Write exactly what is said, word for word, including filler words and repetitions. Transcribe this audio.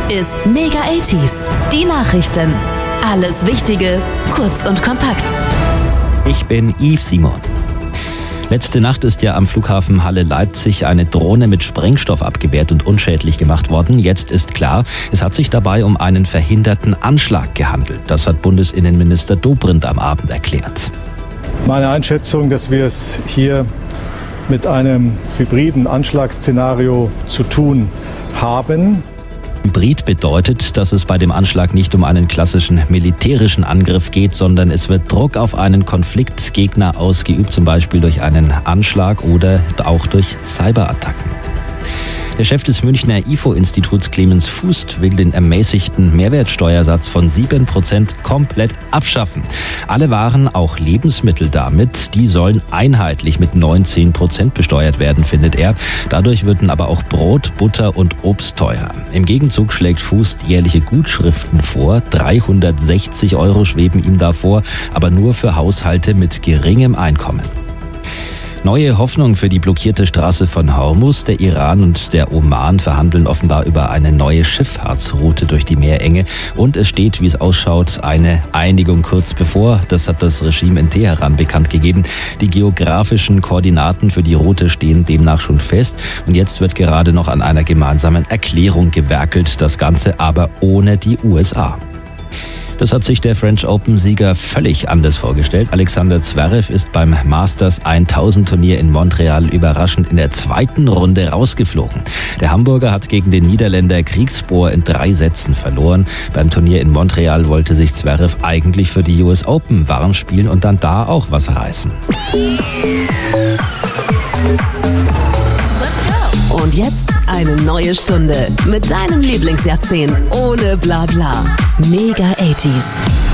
ist Mega achtziger. Die Nachrichten. Alles Wichtige, kurz und kompakt. Ich bin Yves Simon. Letzte Nacht ist ja am Flughafen Halle-Leipzig eine Drohne mit Sprengstoff abgewehrt und unschädlich gemacht worden. Jetzt ist klar, es hat sich dabei um einen verhinderten Anschlag gehandelt. Das hat Bundesinnenminister Dobrindt am Abend erklärt. Meine Einschätzung, dass wir es hier mit einem hybriden Anschlagsszenario zu tun haben. Hybrid bedeutet, dass es bei dem Anschlag nicht um einen klassischen militärischen Angriff geht, sondern es wird Druck auf einen Konfliktgegner ausgeübt, zum Beispiel durch einen Anschlag oder auch durch Cyberattacken. Der Chef des Münchner I F O-Instituts Clemens Fußt will den ermäßigten Mehrwertsteuersatz von sieben Prozent komplett abschaffen. Alle Waren, auch Lebensmittel damit, die sollen einheitlich mit neunzehn Prozent besteuert werden, findet er. Dadurch würden aber auch Brot, Butter und Obst teurer. Im Gegenzug schlägt Fußt jährliche Gutschriften vor. dreihundertsechzig Euro schweben ihm da vor, aber nur für Haushalte mit geringem Einkommen. Neue Hoffnung für die blockierte Straße von Hormuz. Der Iran und der Oman verhandeln offenbar über eine neue Schifffahrtsroute durch die Meerenge. Und es steht, wie es ausschaut, eine Einigung kurz bevor. Das hat das Regime in Teheran bekannt gegeben. Die geografischen Koordinaten für die Route stehen demnach schon fest. Und jetzt wird gerade noch an einer gemeinsamen Erklärung gewerkelt. Das Ganze aber ohne die U S A. Das hat sich der French Open-Sieger völlig anders vorgestellt. Alexander Zverev ist beim Masters tausend Turnier in Montreal überraschend in der zweiten Runde rausgeflogen. Der Hamburger hat gegen den Niederländer Griekspoor in drei Sätzen verloren. Beim Turnier in Montreal wollte sich Zverev eigentlich für die U S Open warm spielen und dann da auch was reißen. Und jetzt eine neue Stunde mit deinem Lieblingsjahrzehnt ohne Blabla. Mega achtziger.